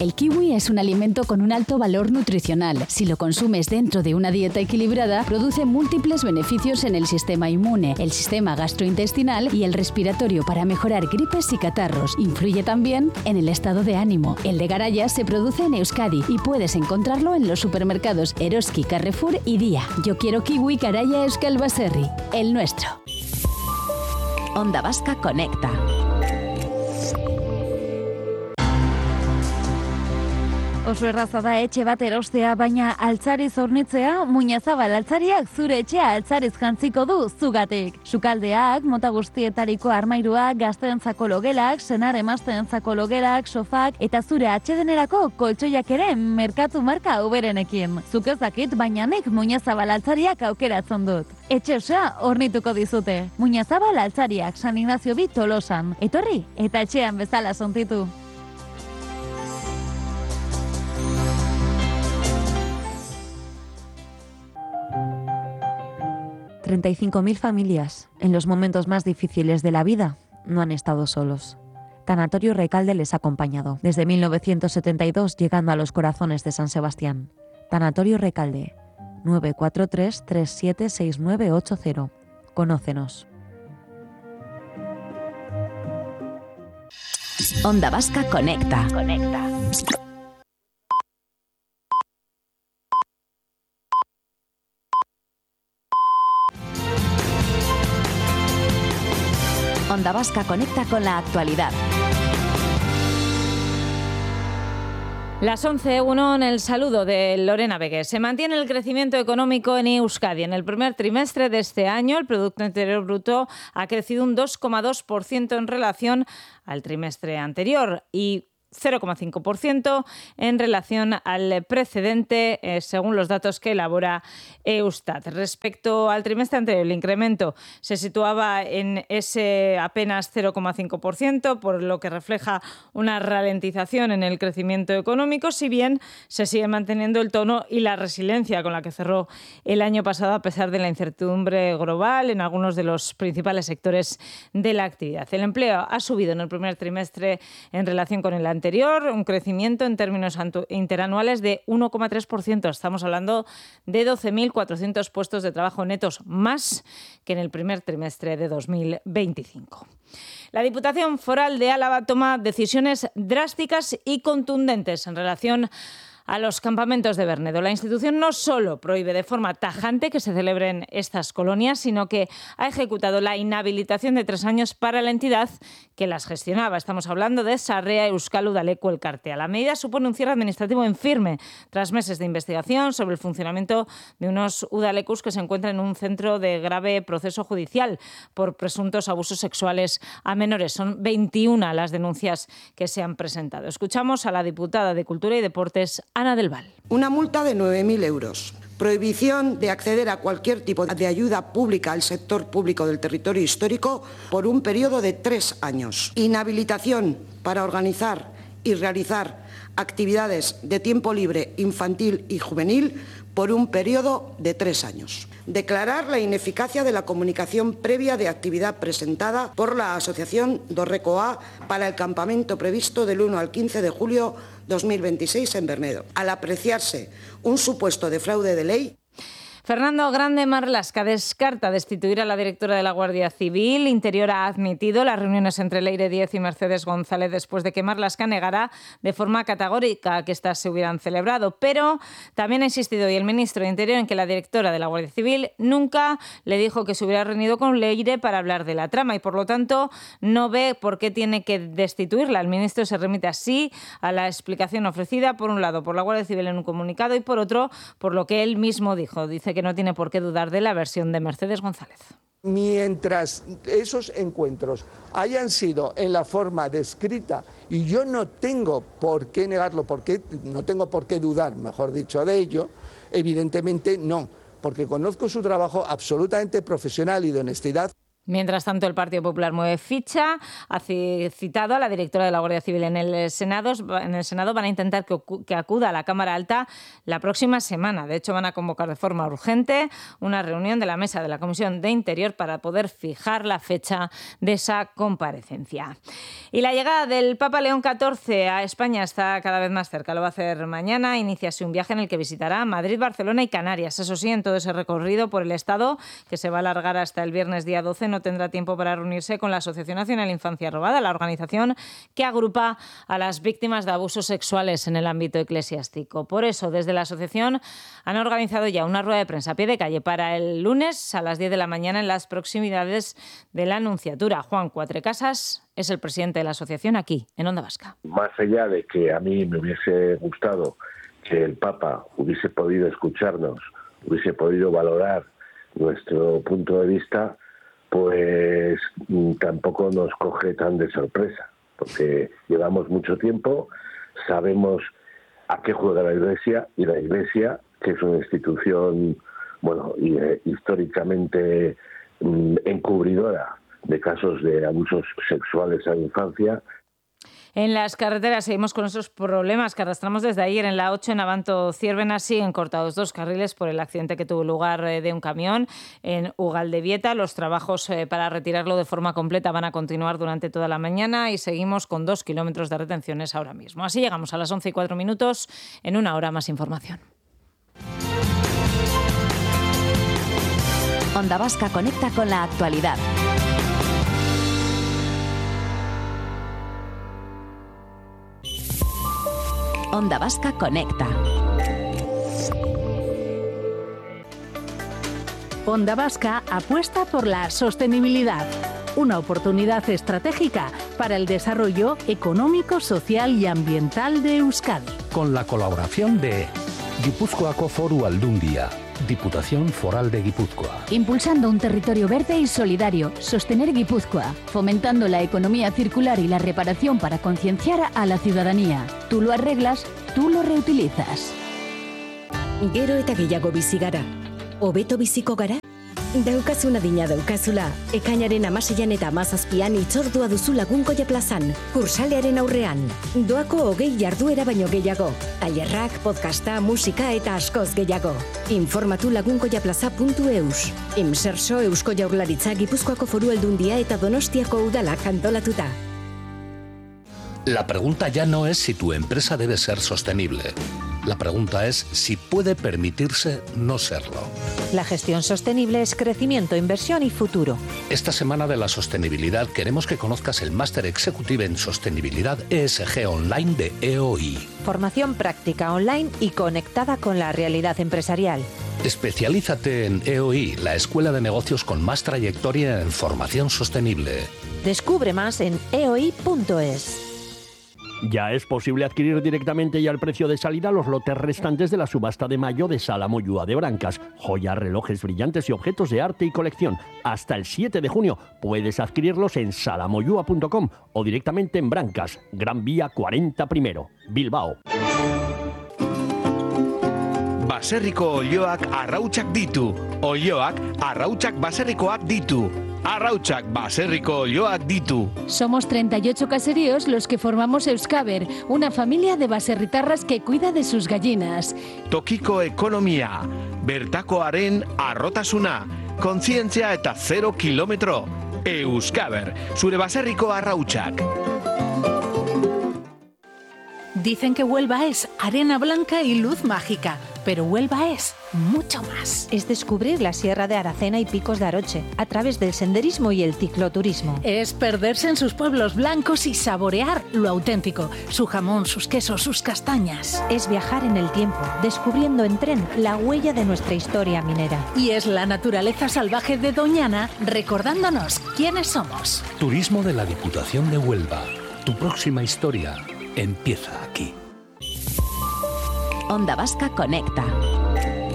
El kiwi es un alimento con un alto valor nutricional. Si lo consumes dentro de una dieta equilibrada, produce múltiples beneficios en el sistema inmune, el sistema gastrointestinal y el respiratorio para mejorar gripes y catarros. Influye también en el estado de ánimo. El de Garaya se produce en Euskadi y puedes encontrarlo en los supermercados Eroski, Carrefour y Día. Yo quiero kiwi Garaya Euskal Baserri, el nuestro. Onda Vasca conecta. Oso erraza da etxe bat erostea, baina altzariz hornitzea, Muñazabal altzariak zure etxea altzariz jantziko du zugatik. Sukaldeak, mota guztietariko armairuak, gazteentzako logelak, senar emazteentzako logelak, sofak eta zure atsedenerako koltsoiak ere merkatu marka uberenekin. Zuk ez dakit, baina nik Muñazabal altzariak aukeratzen dut. Etxe osoa hornituko dizute. Muñazabal altzariak, San Ignacio bi Tolosan. Etorri eta etxean bezala sontitu. 35.000 familias, en los momentos más difíciles de la vida, no han estado solos. Tanatorio Recalde les ha acompañado, desde 1972, llegando a los corazones de San Sebastián. Tanatorio Recalde, 943-376980. Conócenos. Onda Vasca conecta. Onda Vasca conecta con la actualidad. Las 11:01 en el saludo de Lorena Vegués. Se mantiene el crecimiento económico en Euskadi. En el primer trimestre de este año, el Producto Interior Bruto ha crecido un 2,2% en relación al trimestre anterior y 0,5% en relación al precedente, según los datos que elabora Eustat. Respecto al trimestre anterior, el incremento se situaba en ese apenas 0,5%, por lo que refleja una ralentización en el crecimiento económico, si bien se sigue manteniendo el tono y la resiliencia con la que cerró el año pasado, a pesar de la incertidumbre global en algunos de los principales sectores de la actividad. El empleo ha subido en el primer trimestre en relación con el anterior, un crecimiento en términos interanuales de 1,3%. Estamos hablando de 12.400 puestos de trabajo netos más que en el primer trimestre de 2025. La Diputación Foral de Álava toma decisiones drásticas y contundentes en relación a los campamentos de Bernedo. La institución no solo prohíbe de forma tajante que se celebren estas colonias, sino que ha ejecutado la inhabilitación de 3 años para la entidad que las gestionaba. Estamos hablando de Sarrea Euskal Udaleku Elkartea. La medida supone un cierre administrativo en firme tras meses de investigación sobre el funcionamiento de unos udalekus que se encuentran en un centro de grave proceso judicial por presuntos abusos sexuales a menores. Son 21 las denuncias que se han presentado. Escuchamos a la diputada de Cultura y Deportes, Ana del Val. Una multa de 9.000 euros. Prohibición de acceder a cualquier tipo de ayuda pública al sector público del territorio histórico por un periodo de 3 años. Inhabilitación para organizar y realizar actividades de tiempo libre infantil y juvenil por un periodo de 3 años. Declarar la ineficacia de la comunicación previa de actividad presentada por la Asociación Dorrecoa para el campamento previsto del 1 al 15 de julio 2026 en Bernedo. Al apreciarse un supuesto de fraude de ley, Fernando Grande Marlaska descarta destituir a la directora de la Guardia Civil. Interior ha admitido las reuniones entre Leire Díez y Mercedes González después de que Marlaska negara de forma categórica que éstas se hubieran celebrado. Pero también ha insistido hoy el ministro de Interior en que la directora de la Guardia Civil nunca le dijo que se hubiera reunido con Leire para hablar de la trama y, por lo tanto, no ve por qué tiene que destituirla. El ministro se remite así a la explicación ofrecida, por un lado, por la Guardia Civil en un comunicado y, por otro, por lo que él mismo dijo. Dice que no tiene por qué dudar de la versión de Mercedes González. Mientras esos encuentros hayan sido en la forma descrita, y yo no tengo por qué negarlo, no tengo por qué dudar, mejor dicho, de ello, evidentemente no, porque conozco su trabajo absolutamente profesional y de honestidad. Mientras tanto, el Partido Popular mueve ficha. Ha citado a la directora de la Guardia Civil en el Senado. Van a intentar que acuda a la Cámara Alta la próxima semana. De hecho, van a convocar de forma urgente una reunión de la mesa de la Comisión de Interior para poder fijar la fecha de esa comparecencia. Y la llegada del Papa León XIV a España está cada vez más cerca. Lo va a hacer mañana. Iniciase un viaje en el que visitará Madrid, Barcelona y Canarias. Eso sí, en todo ese recorrido por el Estado, que se va a alargar hasta el viernes día 12, no tendrá tiempo para reunirse con la Asociación Nacional Infancia Robada, la organización que agrupa a las víctimas de abusos sexuales en el ámbito eclesiástico. Por eso, desde la asociación han organizado ya una rueda de prensa a pie de calle para el lunes a las 10 de la mañana en las proximidades de la Nunciatura. Juan Cuatrecasas es el presidente de la asociación aquí, en Onda Vasca. Más allá de que a mí me hubiese gustado que el Papa hubiese podido escucharnos, hubiese podido valorar nuestro punto de vista, pues tampoco nos coge tan de sorpresa, porque llevamos mucho tiempo, sabemos a qué juega la Iglesia, y la Iglesia, que es una institución, históricamente encubridora de casos de abusos sexuales a la infancia. En las carreteras seguimos con esos problemas que arrastramos desde ayer. En la 8 en Abanto-Ciervena siguen cortados 2 carriles por el accidente que tuvo lugar de un camión en Ugaldebieta. Los trabajos para retirarlo de forma completa van a continuar durante toda la mañana y seguimos con 2 kilómetros de retenciones ahora mismo. Así llegamos a las 11:04. En una hora más información. Onda Vasca conecta con la actualidad. Onda Vasca conecta. Onda Vasca apuesta por la sostenibilidad, una oportunidad estratégica para el desarrollo económico, social y ambiental de Euskadi. Con la colaboración de Gipuzkoako Foru Aldundia, Diputación Foral de Guipúzcoa. Impulsando un territorio verde y solidario, Sostener Guipúzcoa, fomentando la economía circular y la reparación para concienciar a la ciudadanía. Tú lo arreglas, tú lo reutilizas. Gero eta gehiago bizi gara. Hobeto biziko gara? Daukazuna dina daukazula. Ekainaren 16an eta 17an hitzordua duzu Lagunkoia plazan, kursalearen aurrean. Doako 20 jarduera baino gehiago. Tailerrak, podcasta, musika eta askoz gehiago. Informatu lagunkoiaplaza.eus. Imserso Eusko Jaurlaritza, Gipuzkoako Foru Aldundia eta Donostiako udalak antolatuta. La pregunta ya no es si tu empresa debe ser sostenible. La pregunta es si puede permitirse no serlo. La gestión sostenible es crecimiento, inversión y futuro. Esta semana de la sostenibilidad queremos que conozcas el Máster Executive en Sostenibilidad ESG Online de EOI. Formación práctica online y conectada con la realidad empresarial. Especialízate en EOI, la escuela de negocios con más trayectoria en formación sostenible. Descubre más en eoi.es. Ya es posible adquirir directamente y al precio de salida los lotes restantes de la subasta de mayo de Sala Moyúa de Brancas. Joyas, relojes brillantes y objetos de arte y colección. Hasta el 7 de junio puedes adquirirlos en salamoyua.com o directamente en Brancas, Gran Vía 40 I, Bilbao. Baserriko olioak arrautsak ditu. Olioak arrautsak baserrikoak ditu. Arrautsak baserriko olioak ditu. Somos 38 caseríos los que formamos Euskaber, una familia de baserritarras que cuida de sus gallinas. Tokiko ekonomia, bertakoaren arrotasuna, kontzientzia eta 0 kilometro. Euskaber, zure baserriko arrautsak. Dicen que Huelva es arena blanca y luz mágica, pero Huelva es mucho más. Es descubrir la Sierra de Aracena y Picos de Aroche a través del senderismo y el cicloturismo. Es perderse en sus pueblos blancos y saborear lo auténtico, su jamón, sus quesos, sus castañas. Es viajar en el tiempo, descubriendo en tren la huella de nuestra historia minera. Y es la naturaleza salvaje de Doñana recordándonos quiénes somos. Turismo de la Diputación de Huelva. Tu próxima historia empieza aquí. Onda Vasca conecta.